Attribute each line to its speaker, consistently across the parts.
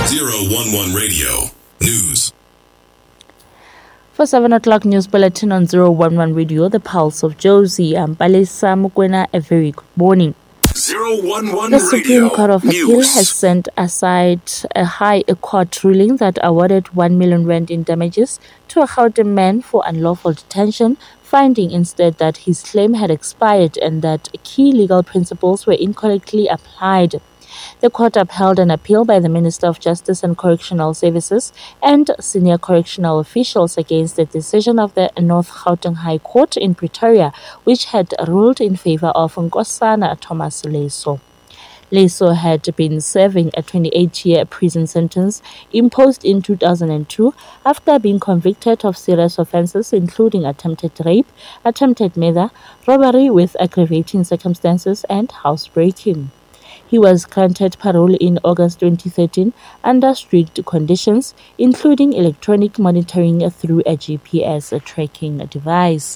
Speaker 1: 011 Radio News.
Speaker 2: For 7 o'clock news bulletin on 011 Radio, the pulse of Jozi. I'm Palesa Mukwena. A very good morning.
Speaker 1: 011
Speaker 2: The Supreme Court of Appeal
Speaker 1: News.
Speaker 2: has sent aside a high court ruling that awarded 1 million rand in damages to a Gauteng man for unlawful detention, finding instead that his claim had expired and that key legal principles were incorrectly applied. The court upheld an appeal by the Minister of Justice and Correctional Services and senior correctional officials against the decision of the North Gauteng High Court in Pretoria, which had ruled in favor of Nkosana Thomas Leso. Leso had been serving a 28-year prison sentence imposed in 2002 after being convicted of serious offences including attempted rape, attempted murder, robbery with aggravating circumstances and housebreaking. He was granted parole in August 2013 under strict conditions, including electronic monitoring through a GPS tracking device.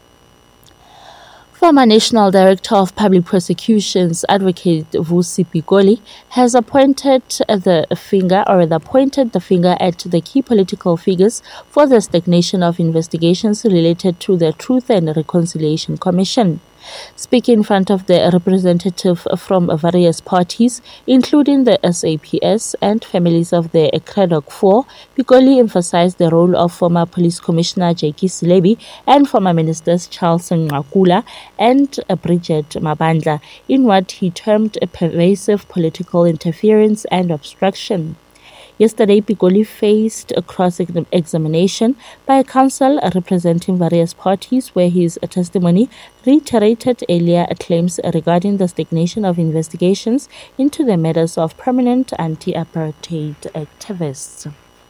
Speaker 2: Former National Director of Public Prosecutions, Advocate Vusi Pikoli, has pointed the finger at the key political figures for the stagnation of investigations related to the Truth and Reconciliation Commission. Speaking in front of the representative from various parties, including the SAPS and families of the Craddock Four, Pikoli emphasized the role of former Police Commissioner Jackie Silebi and former Ministers Charles Ngakula and Bridget Mabandla in what he termed a pervasive political interference and obstruction. Yesterday, Pikoli faced a cross-examination by a counsel representing various parties where his testimony reiterated earlier claims regarding the stagnation of investigations into the matters of prominent anti-apartheid activists.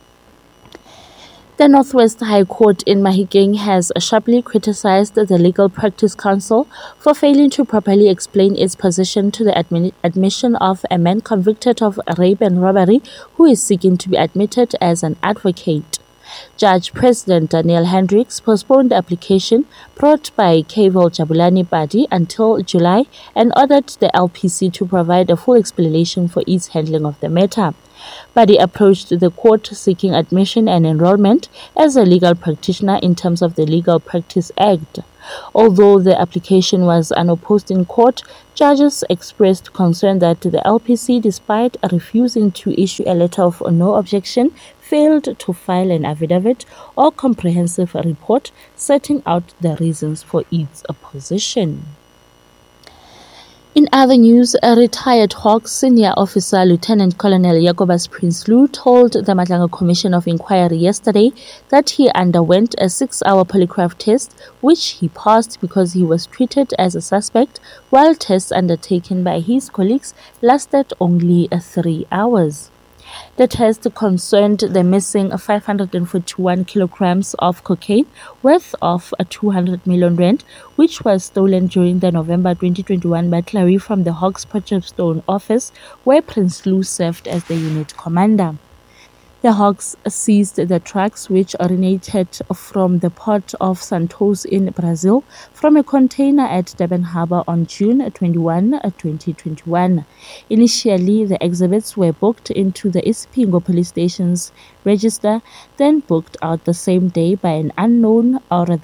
Speaker 2: The Northwest High Court in Mahikeng has sharply criticized the Legal Practice Council for failing to properly explain its position to the admission of a man convicted of rape and robbery who is seeking to be admitted as an advocate. Judge President Daniel Hendricks postponed the application brought by Keval Jabulani Badi until July and ordered the LPC to provide a full explanation for its handling of the matter. Badi approached the court seeking admission and enrollment as a legal practitioner in terms of the Legal Practice Act. Although the application was unopposed in court, judges expressed concern that the LPC, despite refusing to issue a letter of no objection, failed to file an affidavit or comprehensive report setting out the reasons for its opposition. In other news, a retired Hawks senior officer, Lieutenant Colonel Jacobus Prinsloo, told the Madlanga Commission of Inquiry yesterday that he underwent a 6-hour polygraph test, which he passed because he was treated as a suspect, while tests undertaken by his colleagues lasted only 3 hours. The test concerned the missing 541 kilograms of cocaine worth of 200 million rand, which was stolen during the November 2021 burglary from the Hawks Potchefstroom office, where Prinsloo served as the unit commander. The Hawks seized the trucks, which originated from the port of Santos in Brazil, from a container at Durban Harbour on June 21, 2021. Initially, the exhibits were booked into the Isipingo police station's register, then booked out the same day by an unknown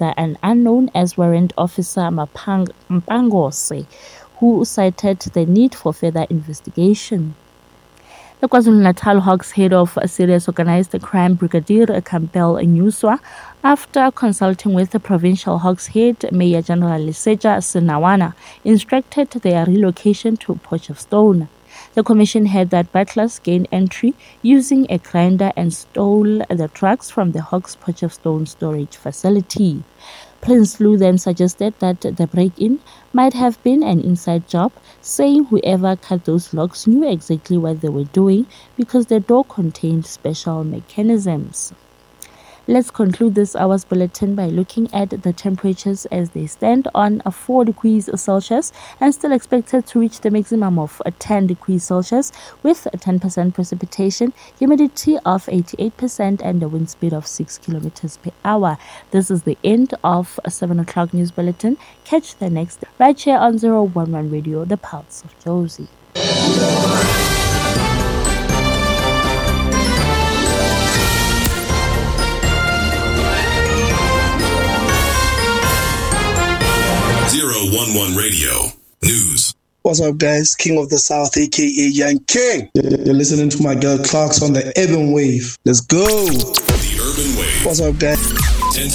Speaker 2: as warrant officer Mpangose, who cited the need for further investigation. The KwaZulu-Natal Hawks head of serious organized crime, Brigadier Campbell Nyuswa, after consulting with the provincial Hawks head, Mayor General Leseja Sinawana, instructed their relocation to Potchefstroom. The commission heard that battlers gained entry using a grinder and stole the trucks from the Hawks Potchefstroom storage facility. Prinsloo then suggested that the break-in might have been an inside job, saying whoever cut those locks knew exactly what they were doing because the door contained special mechanisms. Let's conclude this hour's bulletin by looking at the temperatures as they stand on 4 degrees Celsius and still expected to reach the maximum of 10 degrees Celsius with 10% precipitation, humidity of 88% and a wind speed of 6 kilometers per hour. This is the end of 7 o'clock news bulletin. Catch the next right here on 011 Radio, the Pulse of Jozi.
Speaker 1: 1 Radio News.
Speaker 3: What's up, guys? King of the South, aka Young King. You're listening to my girl Clarks on the Urban Wave. Let's go.
Speaker 1: The Urban Wave.
Speaker 3: What's up, guys?